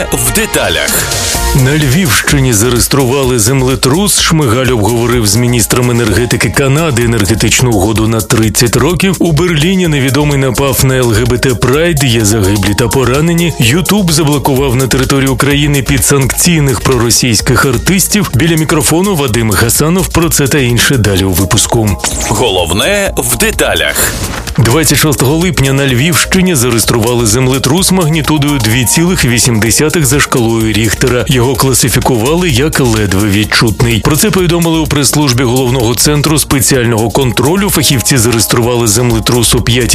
в деталях. На Львівщині зареєстрували землетрус. Шмигаль обговорив з міністром енергетики Канади енергетичну угоду на 30 років. У Берліні невідомий напав на ЛГБТ-прайд, є загиблі та поранені. Ютуб заблокував на території України підсанкційних проросійських артистів. Біля мікрофону Вадим Гасанов. Про це та інше далі у випуску. Головне в деталях. 26 липня на Львівщині зареєстрували землетрус магнітудою 2,8 за шкалою Ріхтера. Його класифікували як ледве відчутний. Про це повідомили у прес-службі Головного центру спеціального контролю. Фахівці зареєстрували землетрус о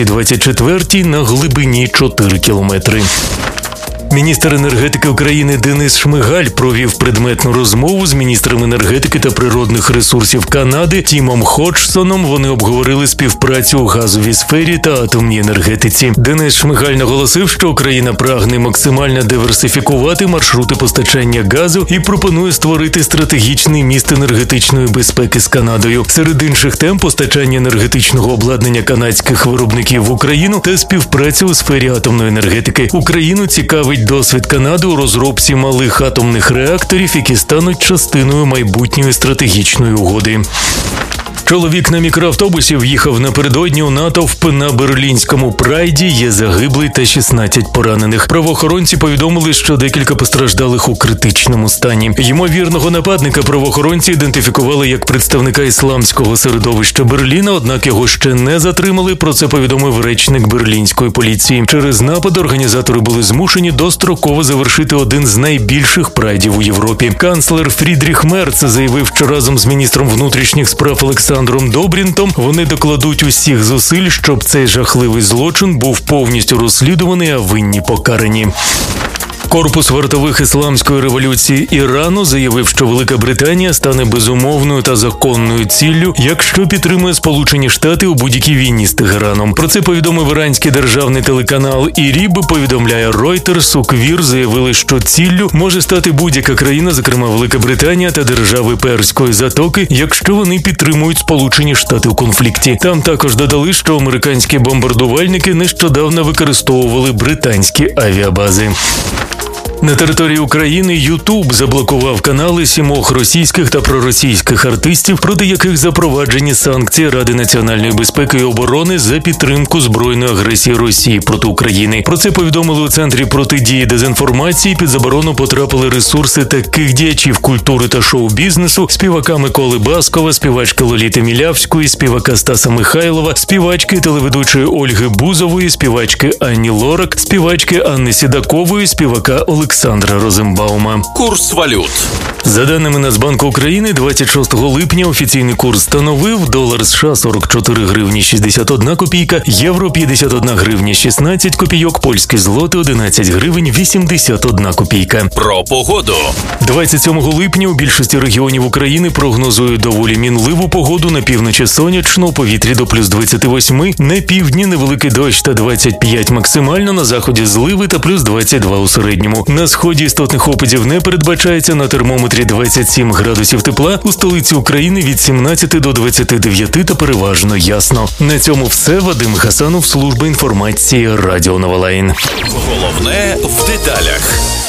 5:24 на глибині 4 кілометри. Міністр енергетики України Денис Шмигаль провів предметну розмову з міністром енергетики та природних ресурсів Канади Тімом Ходжсоном. Вони обговорили співпрацю у газовій сфері та атомній енергетиці. Денис Шмигаль наголосив, що Україна прагне максимально диверсифікувати маршрути постачання газу і пропонує створити стратегічний міст енергетичної безпеки з Канадою. Серед інших тем – постачання енергетичного обладнання канадських виробників в Україну та співпраця у сфері атомної енергетики. Україну цікавить досвід Канади у розробці малих атомних реакторів, які стануть частиною майбутньої стратегічної угоди. Чоловік на мікроавтобусі в'їхав напередодні у натовп на берлінському прайді. Є загиблий та 16 поранених. Правоохоронці повідомили, що декілька постраждалих у критичному стані. Ймовірного нападника правоохоронці ідентифікували як представника ісламського середовища Берліна, однак його ще не затримали. Про це повідомив речник берлінської поліції. Через напад організатори були змушені достроково завершити один з найбільших прайдів у Європі. Канцлер Фрідріх Мерц заявив, що разом з міністром внутрішніх справ Олександром Добрінтом вони докладуть усіх зусиль, щоб цей жахливий злочин був повністю розслідуваний, а винні покарані. Корпус вартових ісламської революції Ірану заявив, що Велика Британія стане безумовною та законною ціллю, якщо підтримує Сполучені Штати у будь-якій війні з Тегераном. Про це повідомив іранський державний телеканал ІРІБ, повідомляє Reuters. У КВІР заявили, що ціллю може стати будь-яка країна, зокрема Велика Британія та держави Перської затоки, якщо вони підтримують Сполучені Штати у конфлікті. Там також додали, що американські бомбардувальники нещодавно використовували британські авіабази. На території України Ютуб заблокував канали 7 російських та проросійських артистів, проти яких запроваджені санкції Ради національної безпеки і оборони за підтримку збройної агресії Росії проти України. Про це повідомили у Центрі протидії дезінформації. Під заборону потрапили ресурси таких діячів культури та шоу-бізнесу: співака Миколи Баскова, співачки Лоліти Мілявської, співака Стаса Михайлова, співачки телеведучої Ольги Бузової, співачки Анні Лорак, співачки Анни Сідакової, співака Олександра Розенбаума. Курс валют. За даними Нацбанку України, 26 липня офіційний курс становив: долар США 44 гривні 61 копійка, євро 51 гривня 16 копійок, польський злотий 11 гривень 81 копійка. Про погоду. 27 липня у більшості регіонів України прогнозують доволі мінливу погоду. На півночі сонячно, у повітрі до плюс 28, на півдні невеликий дощ та 25 максимально, на заході зливи та плюс 22 у середньому. На сході істотних опадів не передбачається, на термометрі 27 градусів тепла, у столиці України від 17 до 29 та переважно ясно. На цьому все. Вадим Гасанов, служба інформації Радіо Новолайн. Головне в деталях.